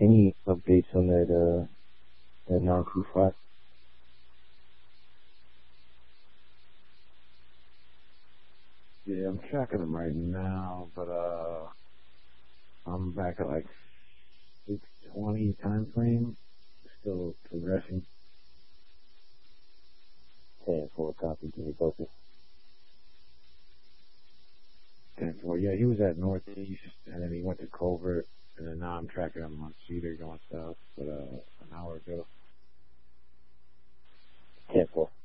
Any updates on that non-crew flat? Yeah, I'm tracking them right now, but I'm back at like 6:20 time frame. Still progressing. 10-4 copy. Can you focus? 10-4. Yeah, he was at Northeast, and then he went to Covert, and then now I'm tracking him on Cedar going south, but an hour ago. 10-4.